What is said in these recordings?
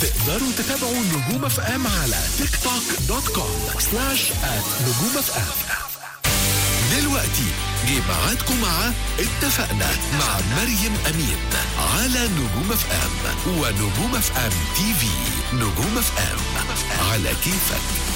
تقدروا تتابعوا نجوم اف ام على تيك توك .com/نجوم اف ام. دلوقتي جه ميعادكم مع اتفقنا مع مريم أمين على نجوم اف ام ونجوم اف ام تي في. نجوم اف ام على كيفك.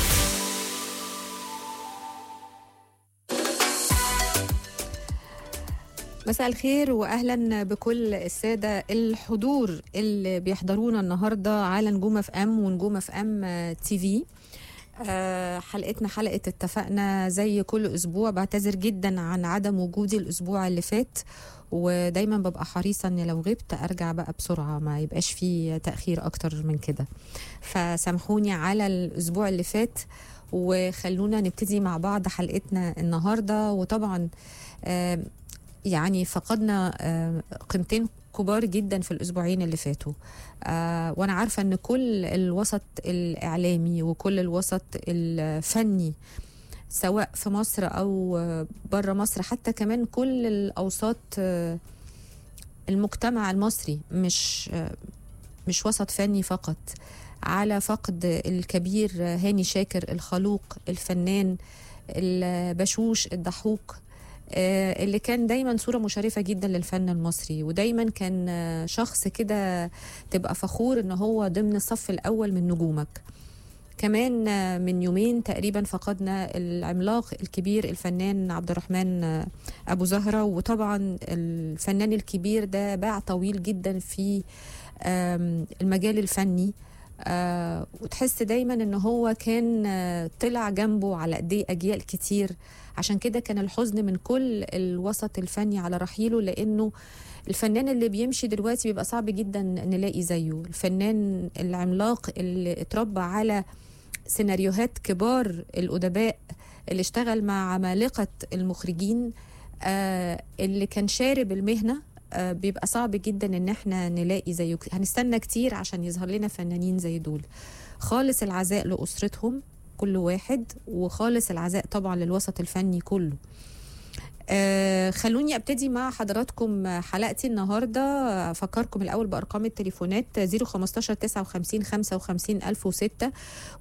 مساء الخير واهلا بكل الساده الحضور اللي بيحضرونا النهارده على نجوم اف ام ونجوم اف ام تي في. حلقتنا حلقه اتفقنا زي كل اسبوع. بعتذر جدا عن عدم وجودي الاسبوع اللي فات، ودايما ببقى حريصه ان لو غبت ارجع بقى بسرعه، ما يبقاش فيه تاخير اكتر من كده. فسامحوني على الاسبوع اللي فات، وخلونا نبتدي مع بعض حلقتنا النهارده. وطبعا يعني فقدنا قيمتين كبار جدا في الأسبوعين اللي فاتوا، وأنا عارفة أن كل الوسط الإعلامي وكل الوسط الفني سواء في مصر أو بره مصر، حتى كمان كل الأوساط المجتمع المصري مش وسط فني فقط، على فقد الكبير هاني شاكر الخلوق الفنان البشوش الضحوك، اللي كان دايما صورة مشرفة جدا للفن المصري، ودايما كان شخص كده تبقى فخور ان هو ضمن الصف الاول من نجومك. كمان من يومين تقريبا فقدنا العملاق الكبير الفنان عبد الرحمن ابو زهرة، وطبعا الفنان الكبير ده باع طويل جدا في المجال الفني، وتحس دايما ان هو كان طلع جنبه على ايديه اجيال كتير. عشان كده كان الحزن من كل الوسط الفني على رحيله، لانه الفنان اللي بيمشي دلوقتي بيبقى صعب جدا نلاقي زيه. الفنان العملاق اللي اتربى على سيناريوهات كبار الأدباء، اللي اشتغل مع عمالقة المخرجين، اللي كان شارب المهنة، بيبقى صعب جدا ان احنا نلاقي زيه. هنستنى كتير عشان يظهر لنا فنانين زي دول. خالص العزاء لأسرتهم كل واحد، وخالص العزاء طبعا للوسط الفني كله. خلوني ابتدي مع حضراتكم حلقتي النهارده. افكركم الاول بارقام التليفونات 015 59 55 1006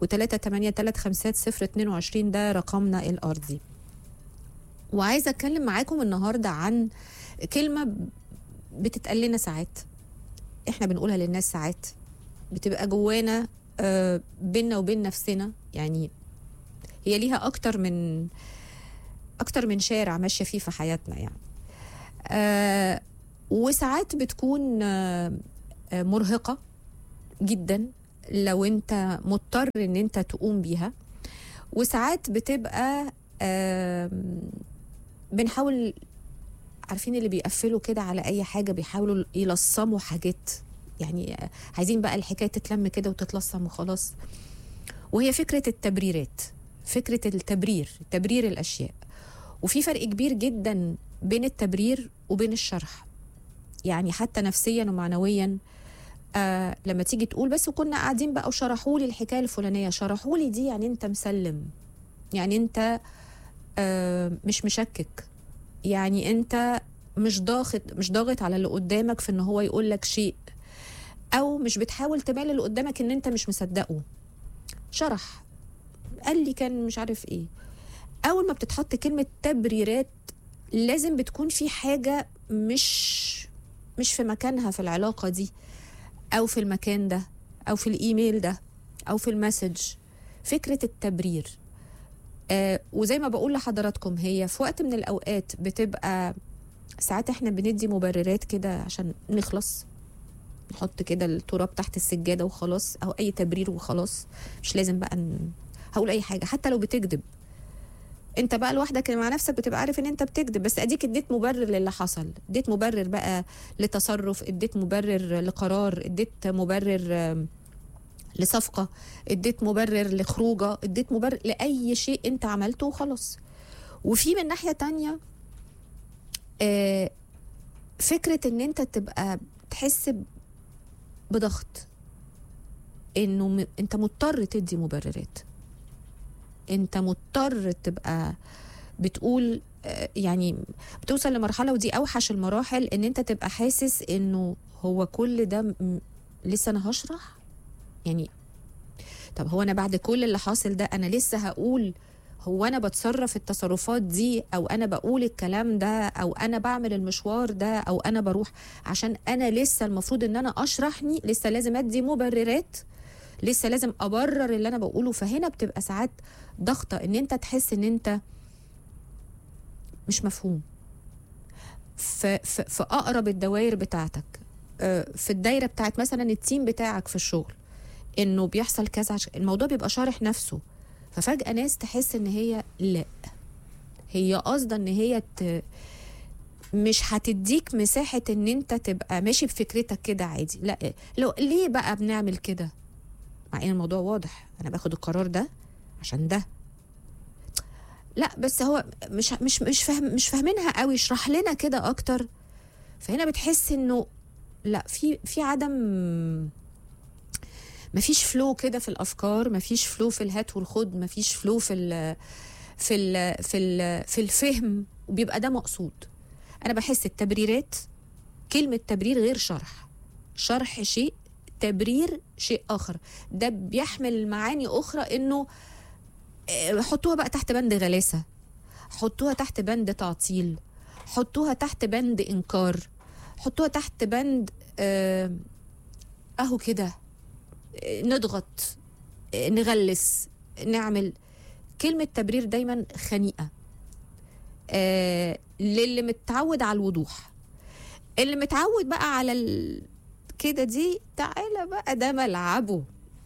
و3835022 ده رقمنا الارضي. وعايزه اتكلم معاكم النهارده عن كلمه بتتقال لنا ساعات، احنا بنقولها للناس ساعات، بتبقى جوانا بيننا وبين نفسنا. يعني هي ليها اكتر من شارع ماشيه فيه في حياتنا يعني. وساعات بتكون مرهقه جدا لو انت مضطر ان انت تقوم بيها، وساعات بتبقى بنحاول، عارفين اللي بيقفلوا كده على اي حاجه، بيحاولوا يلصموا حاجات، يعني عايزين بقى الحكايه تتلم كده وتتلصم وخلاص. وهي فكره التبريرات، فكره تبرير الاشياء. وفي فرق كبير جدا بين التبرير وبين الشرح، يعني حتى نفسيا ومعنويا. لما تيجي تقول بس وكنا قاعدين بقى وشرحوا لي الحكايه الفلانيه، شرحوا لي دي، يعني انت مسلم، يعني انت مش مشكك، يعني انت مش ضاغط على اللي قدامك في ان هو يقول لك شيء، او مش بتحاول تبان اللي قدامك ان انت مش مصدقه. شرح، قال لي كان مش عارف ايه. اول ما بتتحط كلمة تبريرات لازم بتكون في حاجة مش في مكانها في العلاقة دي، او في المكان ده، او في الايميل ده، او في المسج. فكرة التبرير، وزي ما بقول لحضراتكم، هي في وقت من الاوقات بتبقى ساعات احنا بندي مبررات كده عشان نخلص، نحط كده التراب تحت السجادة وخلاص، او اي تبرير وخلاص. مش لازم بقى هقول اي حاجة، حتى لو بتكذب انت بقى لوحدك مع نفسك بتبقى عارف ان انت بتكذب، بس اديك اديت مبرر للي حصل، اديت مبرر بقى لتصرف، اديت مبرر لقرار، اديت مبرر لصفقة، اديت مبرر لخروجة، اديت مبرر لأي شيء انت عملته وخلاص. وفي من ناحية تانية فكرة ان انت تبقى تحس بضغط، انه انت مضطر تدي مبررات، انت مضطر تبقى بتقول، يعني بتوصل لمرحلة، ودي اوحش المراحل، ان انت تبقى حاسس انه هو كل ده لسه انا هشرح، يعني طب هو انا بعد كل اللي حاصل ده انا لسه هقول هو انا بتصرف التصرفات دي، او انا بقول الكلام ده، او انا بعمل المشوار ده، او انا بروح عشان انا لسه المفروض ان انا اشرحني، لسه لازم ادي مبررات، لسه لازم ابرر اللي انا بقوله. فهنا بتبقى ساعات ضغطة ان انت تحس ان انت مش مفهوم في اقرب الدوائر بتاعتك، في الدايرة بتاعت مثلا التيم بتاعك في الشغل، انه بيحصل كذا عشان الموضوع بيبقى شارح نفسه. ففجأة ناس تحس ان هي لا، هي قصدا ان هي مش هتديك مساحة ان انت تبقى ماشي بفكرتك كده عادي. لا، لو ليه بقى بنعمل كده مع ان الموضوع واضح، انا باخد القرار ده عشان ده. لا بس هو مش فاهمينها قوي، اشرح لنا كده اكتر. فهنا بتحس انه لا، في عدم، مفيش فلو كده في الافكار، مفيش فلو في الهات والخد، مفيش فلو في الفهم، وبيبقى ده مقصود. انا بحس التبريرات، كلمة تبرير غير شرح، شرح شيء، تبرير شيء اخر. ده بيحمل معاني اخرى، انه حطوها بقى تحت بند غلاسة، حطوها تحت بند تعطيل، حطوها تحت بند انكار، حطوها تحت بند اهو كده نضغط، نغلس، نعمل. كلمة تبرير دايما خنيقة للي متعود على الوضوح. اللي متعود بقى على كده دي تعالى بقى ده ملعبه.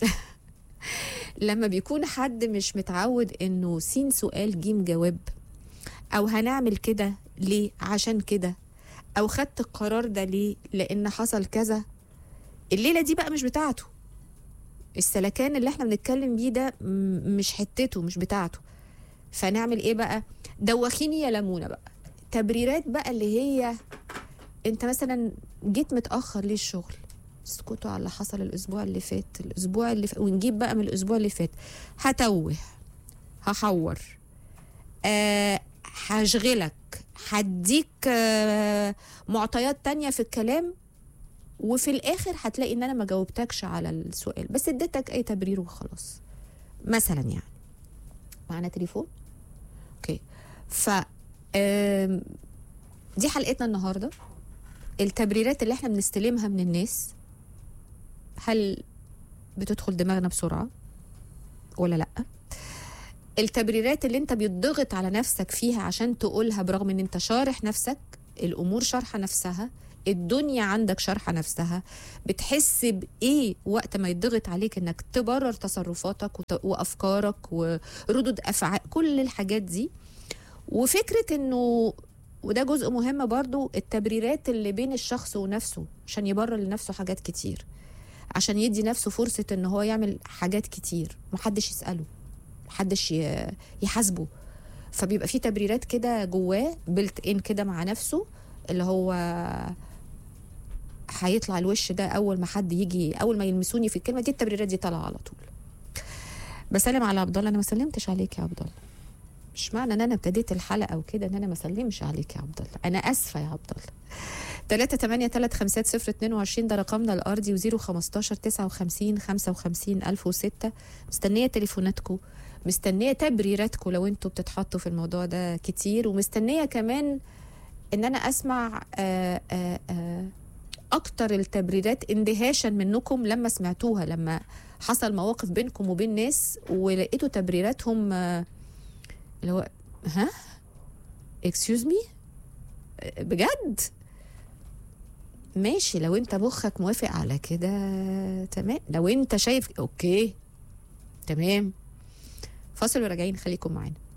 لما بيكون حد مش متعود انه سين سؤال جيم جواب، او هنعمل كده ليه عشان كده، او خدت القرار ده ليه لان حصل كذا، الليلة دي بقى مش بتاعته. السلكان اللي احنا بنتكلم بيه ده مش حتته، مش بتاعته. فنعمل ايه بقى؟ دوخيني يا لمونة بقى. تبريرات بقى اللي هي انت مثلا جيت متأخر ليه الشغل، اسكتوا على اللي حصل الاسبوع اللي فات، الاسبوع اللي ونجيب بقى من الاسبوع اللي فات. هتوه، هحور، هشغلك، هديك معطيات تانية في الكلام، وفي الاخر هتلاقي ان انا ما جاوبتكش على السؤال، بس اديتك اي تبرير وخلاص مثلا. يعني معنا تليفون؟ اوكي. ف دي حلقتنا النهارده. التبريرات اللي احنا بنستلمها من الناس، هل بتدخل دماغنا بسرعه ولا لا؟ التبريرات اللي انت بيتضغط على نفسك فيها عشان تقولها، برغم ان انت شارح نفسك، الامور شارحه نفسها، الدنيا عندك شارحه نفسها، بتحس بايه وقت ما يتضغط عليك انك تبرر تصرفاتك وافكارك وردود افعال، كل الحاجات دي. وفكره انه، وده جزء مهم برضو، التبريرات اللي بين الشخص ونفسه عشان يبرر لنفسه حاجات كتير، عشان يدي نفسه فرصه ان هو يعمل حاجات كتير، محدش يساله، محدش يحاسبه. فبيبقى في تبريرات كده جواه بلت ان كده مع نفسه، اللي هو هيطلع الوش ده اول ما حد يجي، اول ما يلمسوني في الكلمه دي، التبريرات دي طالعه على طول. بسلم على عبد الله. انا ما سلمتش عليك يا عبد الله، مش معنى ان انا ابتديت الحلقه وكده ان انا ما سلمش عليك يا عبد الله، انا اسفه يا عبد الله. 3835022 ده رقمنا الارضي، و015 59 55 1006. مستنيه تليفوناتكم، مستنيه تبريراتكم لو انتوا بتتحطوا في الموضوع ده كتير، ومستنيه كمان ان انا اسمع اكتر التبريرات اندهاشا منكم لما سمعتوها، لما حصل مواقف بينكم وبين ناس ولقيتوا تبريراتهم اللي هو ها اكسكيوز مي بجد. ماشي، لو انت مخك موافق على كده تمام، لو انت شايف اوكي تمام. فاصل وراجعين، خليكم معانا.